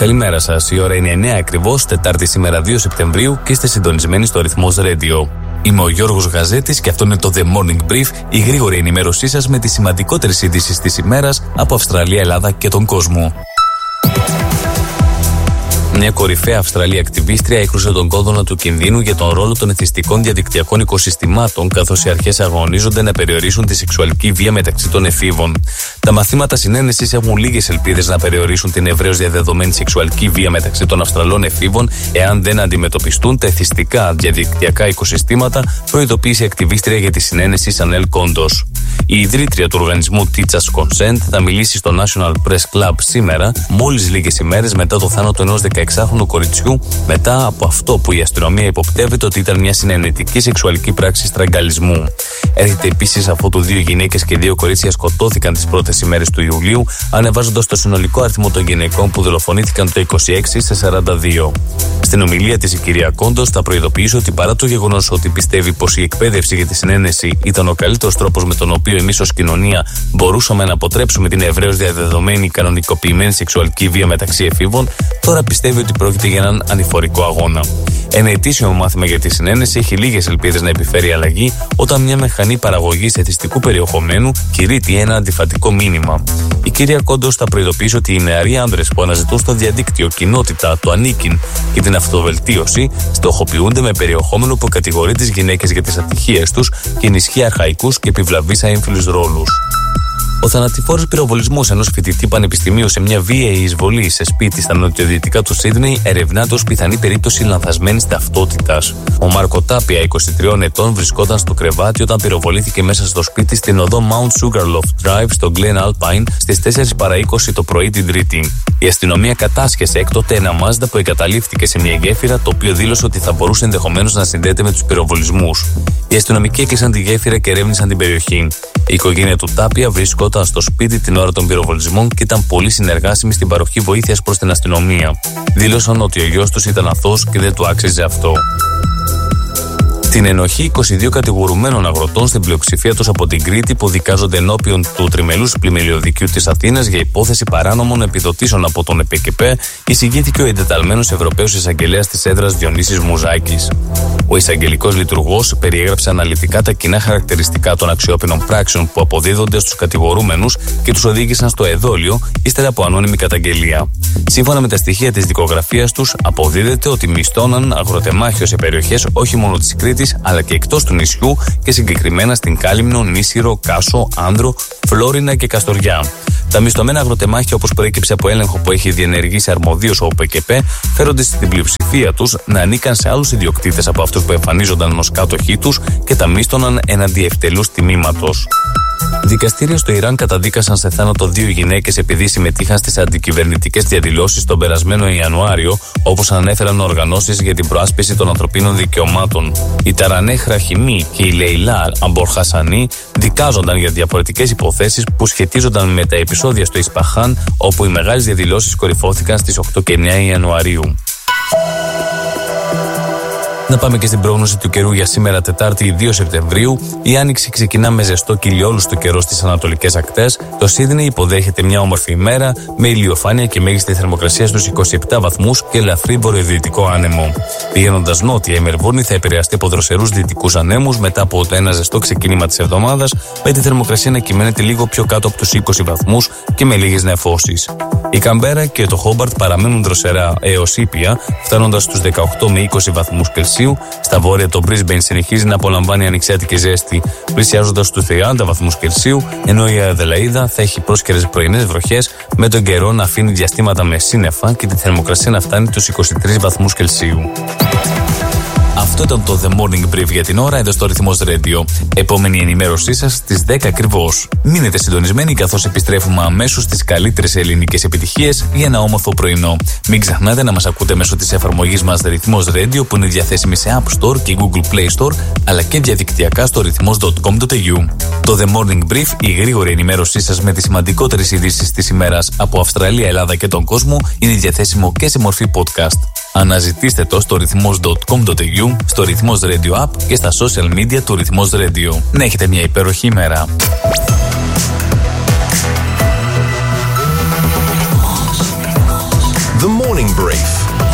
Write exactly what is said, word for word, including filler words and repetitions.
Καλημέρα σας, η ώρα είναι εννιά ακριβώς, Τετάρτη σήμερα δύο Σεπτεμβρίου και είστε συντονισμένοι στο Ρυθμός Radio. Είμαι ο Γιώργος Γαζέτης και αυτό είναι το The Morning Brief, η γρήγορη ενημέρωσή σας με τις σημαντικότερες ειδήσεις της ημέρας από Αυστραλία, Ελλάδα και τον κόσμο. Μια κορυφαία Αυστραλή ακτιβίστρια έκρουσε τον κόδωνα του κινδύνου για τον ρόλο των εθιστικών διαδικτυακών οικοσυστημάτων, καθώς οι αρχές αγωνίζονται να περιορίσουν τη σεξουαλική βία μεταξύ των εφήβων. Τα μαθήματα συνένεσης έχουν λίγες ελπίδες να περιορίσουν την ευρέως διαδεδομένη σεξουαλική βία μεταξύ των Αυστραλών εφήβων, εάν δεν αντιμετωπιστούν τα εθιστικά διαδικτυακά οικοσυστήματα, προειδοποίησε η ακτιβίστρια για τη συνένεση Σανέλ Κόντος. Η ιδρύτρια του οργανισμού Teachers Consent θα μιλήσει στο National Press Club σήμερα, μόλις λίγες ημέρες μετά το θάνατο ενός δεκαεξάχρονου κοριτσιού, μετά από αυτό που η αστυνομία υποπτεύεται ότι ήταν μια συνενετική σεξουαλική πράξη στραγγαλισμού. Έρχεται επίσης αφού του δύο γυναίκες και δύο κορίτσια σκοτώθηκαν τις πρώτες ημέρες του Ιουλίου, ανεβάζοντας το συνολικό αριθμό των γυναικών που δολοφονήθηκαν το είκοσι έξι σε σαράντα δύο. Στην ομιλία της η κυρία Κόντος θα προειδοποιήσει ότι παρά το γεγονός ότι πιστεύει πως η εκπαίδευση για τη συνένεση ήταν ο καλύτερος τρόπος με τον οποίο εμείς ως κοινωνία μπορούσαμε να αποτρέψουμε την ευρέως διαδεδομένη κανονικοποιημένη σεξουαλική βία μεταξύ εφήβων, τώρα πιστεύει ότι πρόκειται για έναν ανηφορικό αγώνα. Ένα ετήσιο μάθημα για τη συνένεση έχει λίγες ελπίδες να επιφέρει αλλαγή όταν μια μηχανή παραγωγής εθιστικού περιεχομένου κηρύττει ένα αντιφατικό μήνυμα. Η κυρία Κόντος θα προειδοποιήσει ότι οι νεαροί άνδρες που αναζητούν στο διαδίκτυο κοινότητα, το ανήκειν και την αυτοβελτίωση στοχοποιούνται με περιεχόμενο που κατηγορεί τις γυναίκες για τις ατυχίες τους και ενισχύει αρχαϊκούς και επιβλαβείς αέμφυλους ρόλους. Ο θανατηφόρος πυροβολισμός ενός φοιτητή πανεπιστημίου σε μια βίαιη εισβολή σε σπίτι στα νοτιοδυτικά του Σίδνεϊ ερευνάται ως πιθανή περίπτωση λανθασμένης ταυτότητας. Ο Μάρκο Τάπια, είκοσι τριών ετών, βρισκόταν στο κρεβάτι όταν πυροβολήθηκε μέσα στο σπίτι στην οδό Mount Sugarloaf Drive στο Glen Alpine στις τέσσερις παρά είκοσι το πρωί την Τρίτη. Η αστυνομία κατάσχεσε έκτοτε ένα Mazda που εγκαταλείφθηκε σε μια γέφυρα, το οποίο δήλωσε ότι θα μπορούσε ενδεχομένως να συνδέεται με τους πυροβολισμούς. Οι αστυνομικοί έκλεισαν τη γέφυρα και ερεύνησαν την περιοχή. Η οικογένεια του Τάπια βρισκόταν στο σπίτι την ώρα των πυροβολισμών και ήταν πολύ συνεργάσιμοι στην παροχή βοήθειας προς την αστυνομία. Δήλωσαν ότι ο γιος τους ήταν αθώος και δεν του άξιζε αυτό. Την ενοχή είκοσι δύο κατηγορουμένων αγροτών, στην πλειοψηφία τους από την Κρήτη, που δικάζονται ενώπιον του τριμελούς πλημμυριωδικείου της Αθήνας για υπόθεση παράνομων επιδοτήσεων από τον ΕΠΕΚΕΠΕ, εισηγήθηκε ο εντεταλμένος Ευρωπαίος Εισαγγελέας της έδρας Διονύσης Μουζάκης. Ο εισαγγελικός λειτουργός περιέγραψε αναλυτικά τα κοινά χαρακτηριστικά των αξιόπινων πράξεων που αποδίδονται στους κατηγορούμενους και τους οδήγησαν στο εδόλιο ύστερα από ανώνυμη καταγγελία. Σύμφωνα με τα στοιχεία της δικογραφίας τους, αποδίδεται ότι μισθώναν αγροτεμάχιο σε περιοχές όχι μόνο της Κρήτης, αλλά και εκτός του νησιού και συγκεκριμένα στην Κάλυμνο, Νήσυρο, Κάσο, Άνδρο, Φλόρινα και Καστοριά. Τα μισθωμένα αγροτεμάχια, όπως προέκυψε από έλεγχο που έχει διενεργήσει αρμοδίως ο ΟΠΕΚΕΠΕ, φέρονται στην πλειοψηφία τους να ανήκαν σε άλλους ιδιοκτήτες από αυτούς που εμφανίζονταν ως κάτοχοί τους και τα μίσθωναν εναντί ευτελούς τιμήματος. Δικαστήρια στο Ιράν καταδίκασαν σε θάνατο δύο γυναίκες επειδή συμμετείχαν στις αντικυβερνητικές διαδηλώσεις τον περασμένο Ιανουάριο, όπως ανέφεραν οργανώσεις για την προάσπιση των ανθρωπίνων δικαιωμάτων. Η Ταρανέ Χραχιμή και η Λεϊλά Αμπορχασανή δικάζονταν για διαφορετικές υποθέσεις που σχετίζονταν με τα επεισόδια στο Ισπαχάν, όπου οι μεγάλες διαδηλώσεις κορυφώθηκαν στις οκτώ και εννιά Ιανουαρίου. Να πάμε και στην πρόγνωση του καιρού για σήμερα, Τετάρτη δύο Σεπτεμβρίου. Η άνοιξη ξεκινά με ζεστό και ηλιόλουστο καιρό στις ανατολικές ακτές. Το Σίδνεϊ υποδέχεται μια όμορφη ημέρα με ηλιοφάνεια και μέγιστη θερμοκρασία στους είκοσι επτά βαθμούς και ελαφρύ βορειοδυτικό άνεμο. Πηγαίνοντας νότια, η Μελβούρνη θα επηρεαστεί από δροσερούς δυτικούς ανέμους μετά από το ένα ζεστό ξεκίνημα της εβδομάδας, με τη θερμοκρασία να κυμαίνεται λίγο πιο κάτω από τους είκοσι βαθμούς και με λίγες νεφώσεις. Η Καμπέρα και το Χόμπαρτ παραμένουν δροσερά έως ήπια, φτάνοντας στους δεκαοκτώ με είκοσι βαθμούς Κελσίου. Στα βόρεια το Brisbane συνεχίζει να απολαμβάνει ανοιξιάτικη ζέστη, πλησιάζοντας στους τριάντα βαθμούς Κελσίου, ενώ η Αδελαΐδα θα έχει πρόσκαιρες πρωινές βροχές, με τον καιρό να αφήνει διαστήματα με σύννεφα και τη θερμοκρασία να φτάνει τους είκοσι τρεις βαθμούς Κελσίου. Αυτό ήταν το The Morning Brief για την ώρα εδώ στο Ρυθμός Radio. Επόμενη ενημέρωσή σας στις δέκα ακριβώς. Μείνετε συντονισμένοι καθώς επιστρέφουμε αμέσως στις καλύτερες ελληνικές επιτυχίες για ένα όμορφο πρωινό. Μην ξεχνάτε να μας ακούτε μέσω της εφαρμογής μας Ρυθμός Radio, που είναι διαθέσιμη σε App Store και Google Play Store, αλλά και διαδικτυακά στο ρυθμός τελεία κομ τελεία έι γιου. Το The Morning Brief, η γρήγορη ενημέρωσή σας με τις σημαντικότερες ειδήσεις της ημέρας από Αυστραλία, Ελλάδα και τον κόσμο, είναι διαθέσιμο και σε μορφή podcast. Αναζητήστε το στο ρυθμός τελεία κομ τελεία έι γιου, στο Ρυθμός Radio App και στα social media του Ρυθμός Radio. Να έχετε μια υπέροχη ημέρα. The Morning Brief